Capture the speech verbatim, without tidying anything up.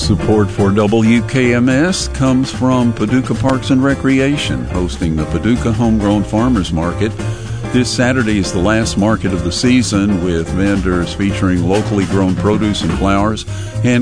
Support for W K M S comes from Paducah Parks and Recreation, hosting the Paducah Homegrown Farmers Market. This Saturday is the last market of the season, with vendors featuring locally grown produce and flowers and